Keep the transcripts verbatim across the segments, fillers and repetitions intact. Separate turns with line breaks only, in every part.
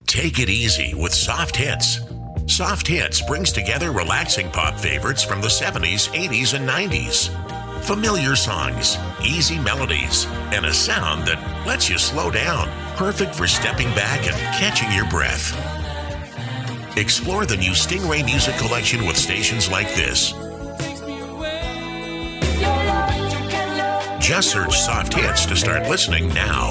Take it easy with Soft Hits. Soft Hits brings together relaxing pop favorites from the seventies, eighties, and nineties. Familiar songs, easy melodies, and a sound that lets you slow down. Perfect for stepping back and catching your breath. Explore the new Stingray Music Collection with stations like this. Just search Soft Hits to start listening now.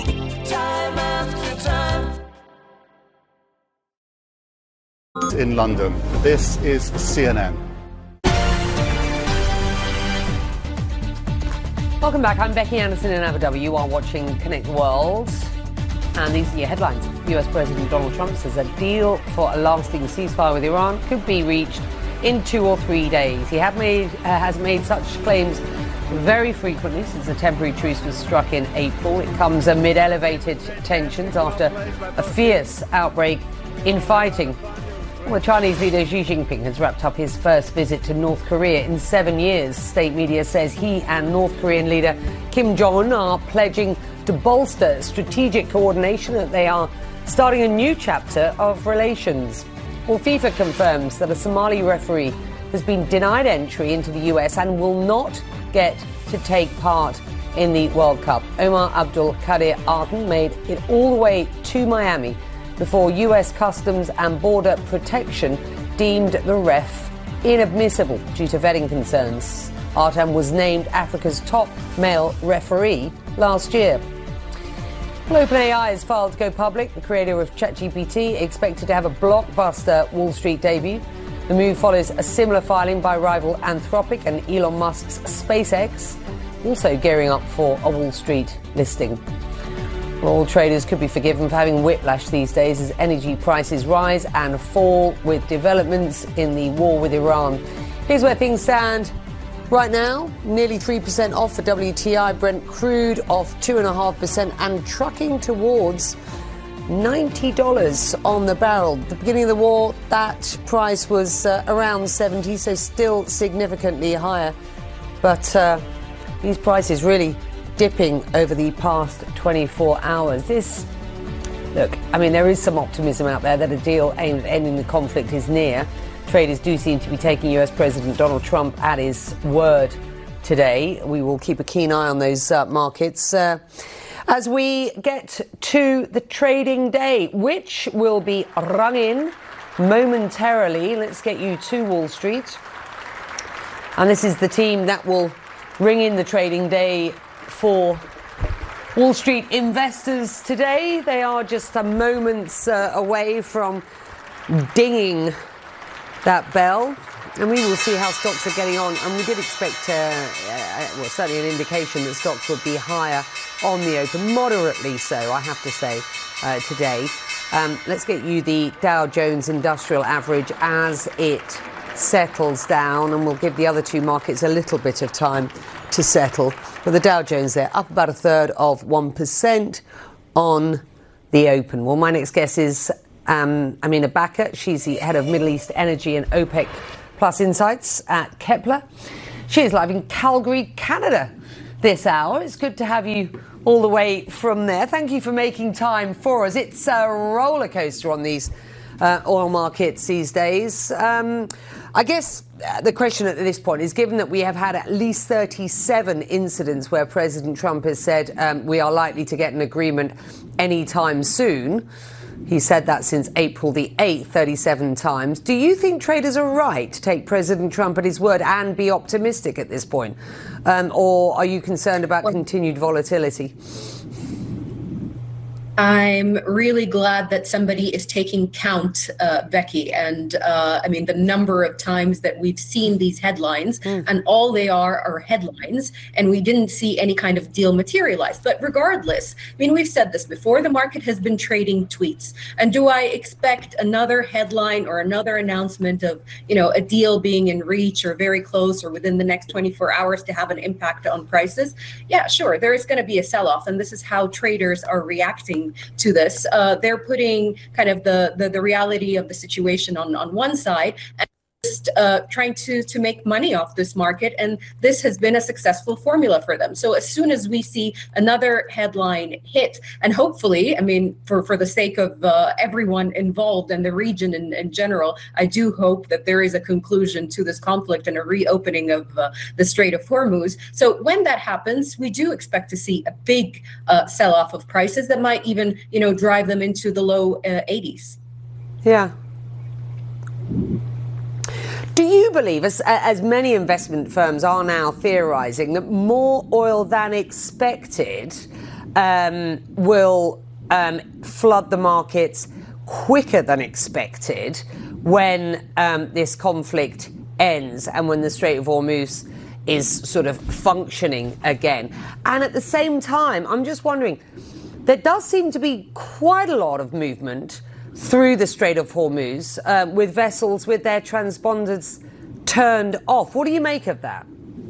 In London, this is C N N.
Welcome back. I'm Becky Anderson in Abu Dhabi. You are watching Connect the World. And these are your headlines. U S President Donald Trump says a deal for a lasting ceasefire with Iran could be reached in two or three days. He have made, uh, has made such claims very frequently since the temporary truce was struck in April. It comes amid elevated tensions after a fierce outbreak in fighting. Well, Chinese leader Xi Jinping has wrapped up his first visit to North Korea in seven years. State media says he and North Korean leader Kim Jong-un are pledging to bolster strategic coordination, that they are starting a new chapter of relations. Well, FIFA confirms that a Somali referee has been denied entry into the U S and will not get to take part in the World Cup. Omar Abdul Qadir Arden made it all the way to Miami before U S Customs and Border Protection deemed the ref inadmissible due to vetting concerns. Artem was named Africa's top male referee last year. Well, OpenAI has filed to go public. The creator of ChatGPT expected to have a blockbuster Wall Street debut. The move follows a similar filing by rival Anthropic and Elon Musk's SpaceX, also gearing up for a Wall Street listing. All traders could be forgiven for having whiplash these days as energy prices rise and fall with developments in the war with Iran. Here's where things stand right now. Nearly three percent off for W T I. Brent crude off two point five percent and trucking towards ninety dollars on the barrel. At the beginning of the war, that price was uh, around seventy, so still significantly higher. But uh, these prices really dipping over the past twenty-four hours. This, look, I mean, there is some optimism out there that a deal aimed at ending the conflict is near. Traders do seem to be taking U S President Donald Trump at his word today. We will keep a keen eye on those uh, markets uh, as we get to the trading day, which will be rung in momentarily. Let's get you to Wall Street. And this is the team that will ring in the trading day for Wall Street investors today. They are just a moments uh, away from dinging that bell, and we will see how stocks are getting on. And we did expect, uh, uh, well, certainly an indication that stocks would be higher on the open, moderately so, I have to say, uh, today. Um, let's get you the Dow Jones Industrial Average as it settles down, and we'll give the other two markets a little bit of time to settle. But the Dow Jones there, up about a third of one percent on the open. Well, my next guess is Um, Amina Bakr. She's the head of Middle East Energy and OPEC Plus Insights at Kepler. She is live in Calgary, Canada this hour. It's good to have you all the way from there. Thank you for making time for us. It's a roller coaster on these uh, oil markets these days. Um, I guess the question at this point is, given that we have had at least thirty-seven incidents where President Trump has said um, we are likely to get an agreement anytime soon. He said that since April the eighth, thirty-seven times. Do you think traders are right to take President Trump at his word and be optimistic at this point? Um, or are you concerned about continued volatility?
I'm really glad that somebody is taking count, uh, Becky. And uh, I mean, the number of times that we've seen these headlines mm. and all they are are headlines, and we didn't see any kind of deal materialize. But regardless, I mean, we've said this before, the market has been trading tweets. And do I expect another headline or another announcement of, you know, a deal being in reach or very close or within the next twenty-four hours to have an impact on prices? Yeah, sure. There is going to be a sell-off, and this is how traders are reacting to this. Uh, they're putting kind of the, the the reality of the situation on on one side, and just uh, trying to, to make money off this market. And this has been a successful formula for them. So as soon as we see another headline hit, and hopefully, I mean, for, for the sake of uh, everyone involved and the region in, in general, I do hope that there is a conclusion to this conflict and a reopening of uh, the Strait of Hormuz. So when that happens, we do expect to see a big uh, sell-off of prices that might even, you know, drive them into the low uh, eighties.
Yeah. Do you believe, as, as many investment firms are now theorizing, that more oil than expected um, will um, flood the markets quicker than expected when um, this conflict ends and when the Strait of Hormuz is sort of functioning again? And at the same time, I'm just wondering, there does seem to be quite a lot of movement through the Strait of Hormuz uh, with vessels with their transponders turned off. What do you make of that?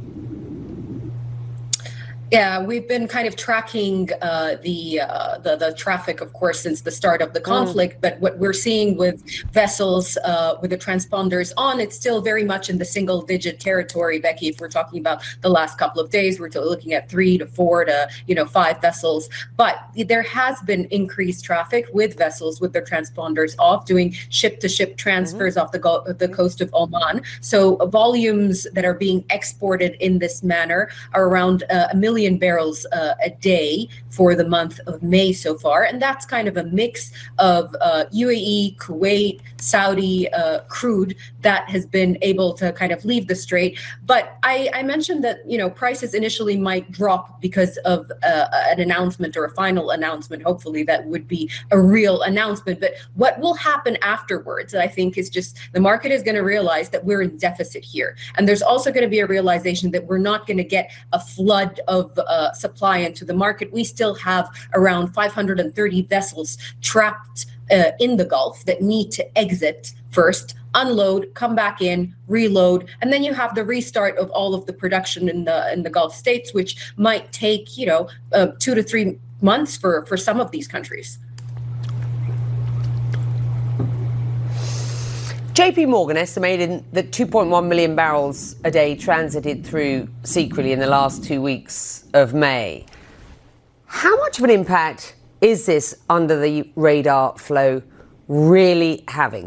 Yeah, we've been kind of tracking uh, the, uh, the the traffic, of course, since the start of the conflict. Mm. But what we're seeing with vessels uh, with the transponders on, it's still very much in the single-digit territory, Becky. If we're talking about the last couple of days, we're looking at three to four to you know five vessels. But there has been increased traffic with vessels with their transponders off, doing ship-to-ship transfers mm-hmm. off the go- the coast of Oman. So uh, volumes that are being exported in this manner are around uh, a million barrels uh, a day for the month of May so far. And that's kind of a mix of uh, U A E, Kuwait, Saudi uh, crude that has been able to kind of leave the strait. But I, I mentioned that, you know, prices initially might drop because of uh, an announcement or a final announcement. Hopefully that would be a real announcement. But what will happen afterwards, I think, is just the market is going to realize that we're in deficit here. And there's also going to be a realization that we're not going to get a flood of Uh, supply into the market. We still have around five hundred thirty vessels trapped uh, in the Gulf that need to exit first, unload, come back in, reload, and then you have the restart of all of the production in the in the Gulf states, which might take you know uh, two to three months for for some of these countries.
J P Morgan estimated that two point one million barrels a day transited through secretly in the last two weeks of May. How much of an impact is this under the radar flow really having?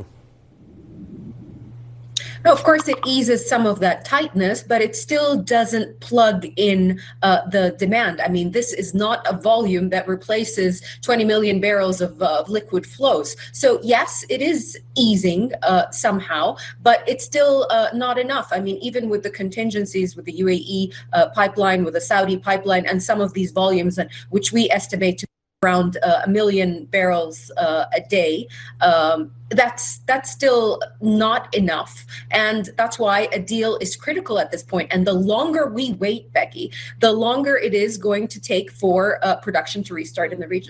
No, of course, it eases some of that tightness, but it still doesn't plug in uh, the demand. I mean, this is not a volume that replaces twenty million barrels of, uh, of liquid flows. So, yes, it is easing uh, somehow, but it's still uh, not enough. I mean, even with the contingencies with the U A E uh, pipeline, with the Saudi pipeline, and some of these volumes, which we estimate to around uh, a million barrels uh, a day, um, that's that's still not enough. And that's why a deal is critical at this point. And the longer we wait, Becky, the longer it is going to take for uh, production to restart in the region.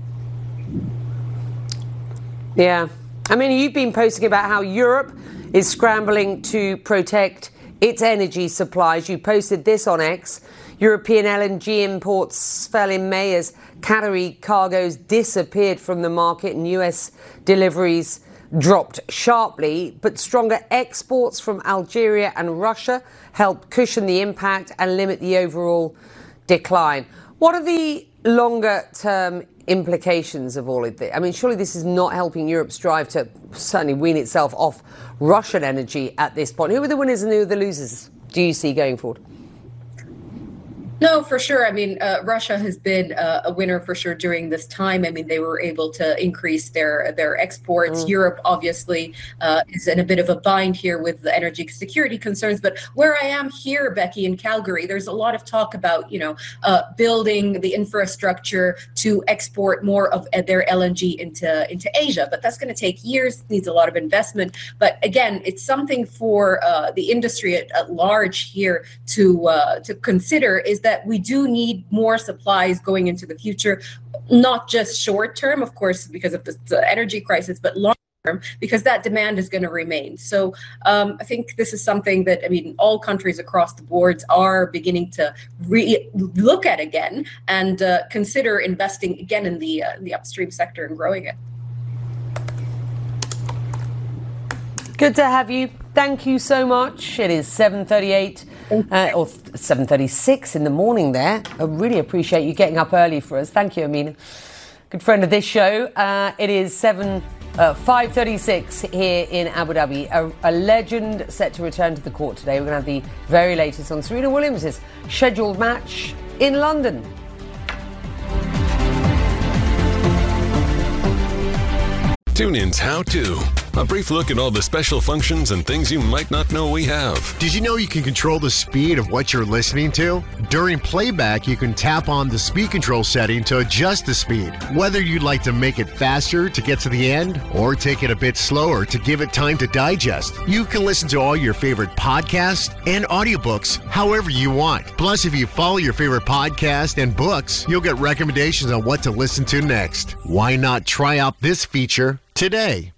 Yeah. I mean, you've been posting about how Europe is scrambling to protect its energy supplies. You posted this on X. European L N G imports fell in May as Qatari cargoes disappeared from the market and U S deliveries dropped sharply, but stronger exports from Algeria and Russia helped cushion the impact and limit the overall decline. What are the longer-term implications of all of this? I mean, surely this is not helping Europe strive to certainly wean itself off Russian energy at this point. Who are the winners and who are the losers, do you see going forward?
No, for sure. I mean, uh, Russia has been uh, a winner for sure during this time. I mean, they were able to increase their their exports. Mm. Europe, obviously, uh, is in a bit of a bind here with the energy security concerns. But where I am here, Becky, in Calgary, there's a lot of talk about, you know, uh, building the infrastructure to export more of their L N G into, into Asia. But that's going to take years, needs a lot of investment. But again, it's something for uh, the industry at, at large here to uh, to consider, is that that we do need more supplies going into the future, not just short term, of course, because of the, the energy crisis, but long term, because that demand is going to remain. So um, I think this is something that, I mean, all countries across the boards are beginning to re- look at again and uh, consider investing again in the, uh, the upstream sector and growing it.
Good to have you. thank you so much. It is seven thirty-eight uh, or seven thirty-six in the morning there. I really appreciate you getting up early for us. Thank you, Amina. Good friend of this show. Uh, it is seven, uh, five thirty-six here in Abu Dhabi. A, a legend set to return to the court today. We're going to have the very latest on Serena Williams' scheduled match in London.
TuneIn's How To. A brief look at all the special functions and things you might not know we have.
Did you know you can control the speed of what you're listening to? During playback, you can tap on the speed control setting to adjust the speed. Whether you'd like to make it faster to get to the end or take it a bit slower to give it time to digest, you can listen to all your favorite podcasts and audiobooks however you want. Plus, if you follow your favorite podcast and books, you'll get recommendations on what to listen to next. Why not try out this feature today?